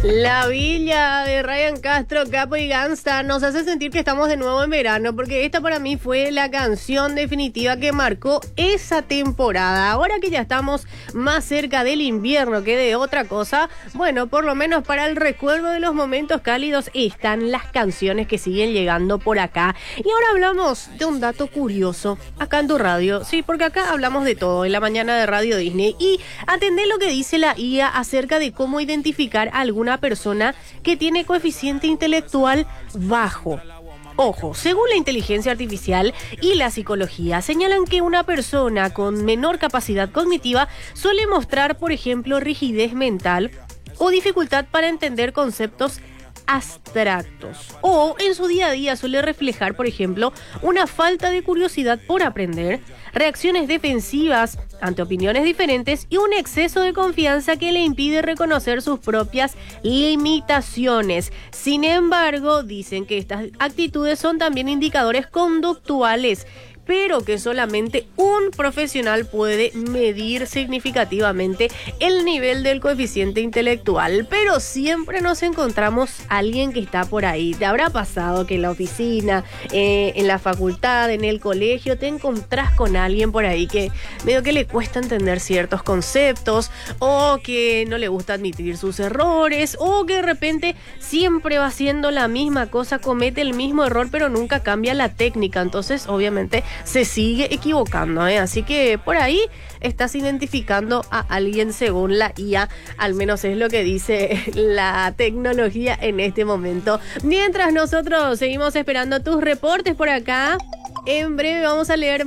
La Villa de Ryan Castro, Capo y Gangsta nos hace sentir que estamos de nuevo en verano, porque esta para mí fue la canción definitiva que marcó esa temporada. Ahora que ya estamos más cerca del invierno que de otra cosa, bueno, por lo menos para el recuerdo de los momentos cálidos están las canciones que siguen llegando por acá. Y ahora hablamos de un dato curioso acá en tu radio, sí, porque acá hablamos de todo en la mañana de Radio Disney. Y atendé lo que dice la IA acerca de cómo identificar a alguna persona que tiene coeficiente intelectual bajo. Ojo, según la inteligencia artificial y la psicología, señalan que una persona con menor capacidad cognitiva suele mostrar, por ejemplo, rigidez mental o dificultad para entender conceptos abstractos. O en su día a día suele reflejar, por ejemplo, una falta de curiosidad por aprender, reacciones defensivas ante opiniones diferentes y un exceso de confianza que le impide reconocer sus propias limitaciones. Sin embargo, dicen que estas actitudes son también indicadores conductuales, pero que solamente un profesional puede medir significativamente el nivel del coeficiente intelectual. Pero siempre nos encontramos a alguien que está por ahí. ¿Te habrá pasado que en la oficina, en la facultad, en el colegio, te encontrás con alguien por ahí que medio que le cuesta entender ciertos conceptos, o que no le gusta admitir sus errores, o que de repente siempre va haciendo la misma cosa, comete el mismo error, pero nunca cambia la técnica? Entonces, obviamente, se sigue equivocando, ¿eh? Así que por ahí estás identificando a alguien según la IA, al menos es lo que dice la tecnología en este momento. Mientras nosotros seguimos esperando tus reportes por acá, en breve vamos a leer